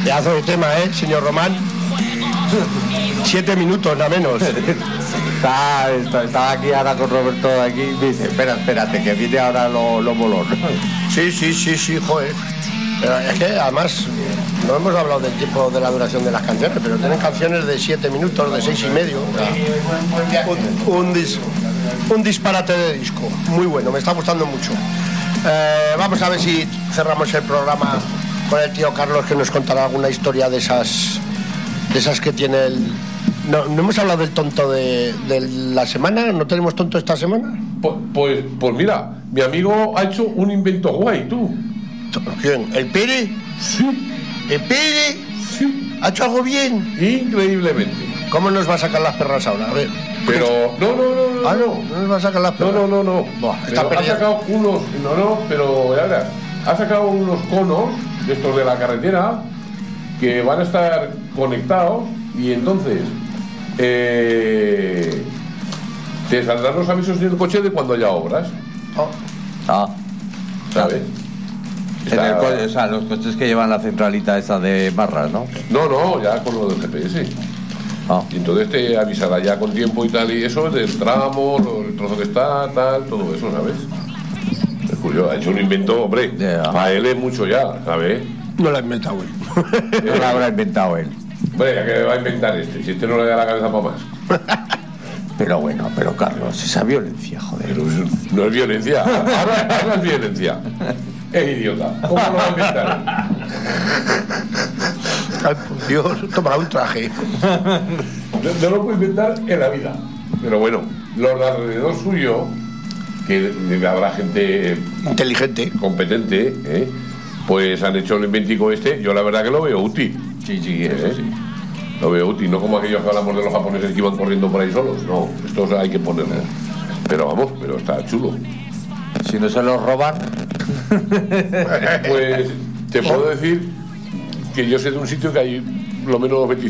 Pedazo de tema, señor Román. 7 minutos, nada menos. Estaba aquí ahora con Roberto aquí y dice, espérate, que viene ahora lo molón. Sí, joder. Pero es que además no hemos hablado del tiempo de la duración de las canciones, pero tienen canciones de 7 minutos, de 6 y medio. Un disparate de disco. Muy bueno, me está gustando mucho. Vamos a ver si cerramos el programa con el tío Carlos, que nos contará alguna historia de esas que tiene el... No hemos hablado del tonto de la semana. ¿No tenemos tonto esta semana? Pues mira, mi amigo ha hecho un invento guay, tú. ¿Quién? ¿El Pere? Sí. ¿El Pere? Sí. ¿Ha hecho algo bien? Increíblemente. ¿Cómo nos va a sacar las perras ahora? A ver. Pero no nos va a sacar las perras. No. Ha sacado unos, pero ya verás, ha sacado unos conos de estos de la carretera que van a estar conectados y entonces te saldrán los avisos en el coche de cuando haya obras. ¿Sabes? O sea, los coches que llevan la centralita esa de barras, ¿no? No, ya con lo del GPS. Y entonces te avisará ya con tiempo y tal, y eso, del tramo, el trozo que está, tal, todo eso, ¿sabes? Es curioso, ha hecho un invento, hombre, para él es mucho ya, ¿sabes? No lo ha inventado él. No lo habrá inventado él. Hombre, ya que va a inventar si este no le da la cabeza para más. Pero Carlos, esa violencia, joder. Pero no es violencia, ahora es violencia. Es idiota. ¿Cómo lo va a inventar? Ay, por Dios, tomará un traje. No lo puede inventar en la vida. Pero bueno, los de alrededor suyo, que habrá gente inteligente, competente, pues han hecho el inventico este. Yo la verdad que lo veo útil. Sí, eso sí. Lo veo útil, no como aquellos que hablamos de los japoneses que iban corriendo por ahí solos. No, estos hay que ponerlos. Pero está chulo. Si no se los roban. Pues te puedo decir que yo sé de un sitio que hay lo menos 25